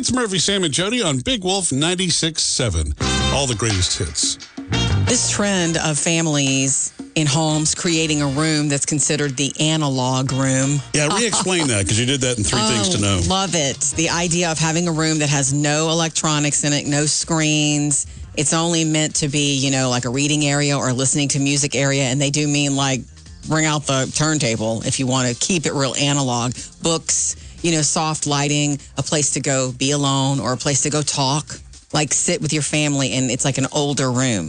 It's Murphy, Sam, and Jody on Big Wolf 96.7. All the greatest hits. This trend of families in homes creating a room that's considered the analog room. Yeah, re-explain that, because you did that in Three Things to Know. Love it. The idea of having a room that has no electronics in it, no screens. It's only meant to be, like a reading area or listening to music area. And they do mean like bring out the turntable if you want to keep it real analog. Books, soft lighting, a place to go be alone or a place to go talk. Like sit with your family, and it's like an older room.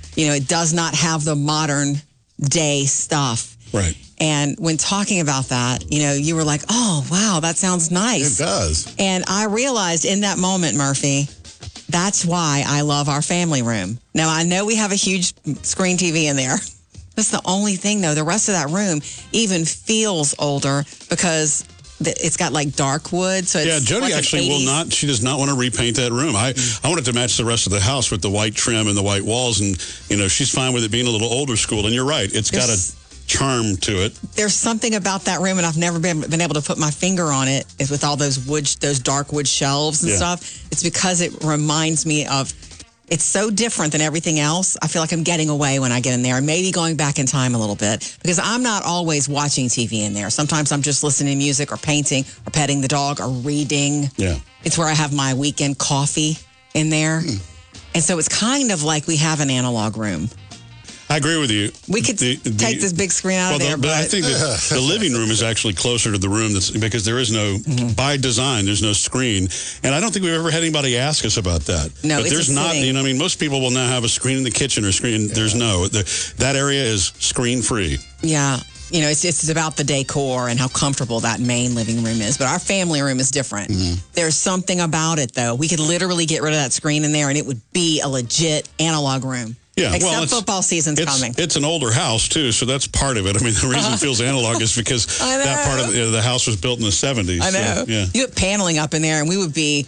It does not have the modern day stuff. Right. And when talking about that, you were like, oh, wow, that sounds nice. It does. And I realized in that moment, Murphy, that's why I love our family room. Now, I know we have a huge screen TV in there. That's the only thing, though. The rest of that room even feels older because it's got like dark wood. So it's Jody like actually will not. She does not want to repaint that room. I want it to match the rest of the house with the white trim and the white walls. And, she's fine with it being a little older school. And you're right. It's got a charm to it. There's something about that room, and I've never been able to put my finger on it, is with all those dark wood shelves and stuff. It's because it reminds me of, it's so different than everything else. I feel like I'm getting away when I get in there, and maybe going back in time a little bit, because I'm not always watching TV in there. Sometimes I'm just listening to music or painting or petting the dog or reading. Yeah. It's where I have my weekend coffee in there. And so it's kind of like we have an analog room. I agree with you. We could take this big screen out of there. But I think that the living room is actually closer to the room because there is no, by design, there's no screen. And I don't think we've ever had anybody ask us about that. No, but there's not, most people will now have a screen in the kitchen or screen. There's no. That area is screen free. Yeah. It's about the decor and how comfortable that main living room is. But our family room is different. There's something about it, though. We could literally get rid of that screen in there, and it would be a legit analog room. Yeah, except football season's coming. It's an older house, too, so that's part of it. I mean, the reason it feels analog is because that part of the house was built in the 70s. I know. So, yeah. You put paneling up in there, and we would be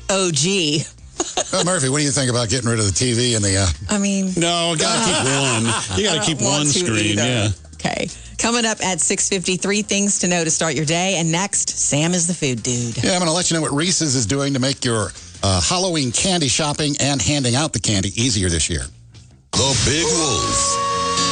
OG. Well, Murphy, what do you think about getting rid of the TV and the... No, got to keep one. You got to keep one screen, yeah. Okay. Coming up at 6:53, things to know to start your day. And next, Sam is the food dude. Yeah, I'm going to let you know what Reese's is doing to make your Halloween candy shopping and handing out the candy easier this year. The Big Wolf.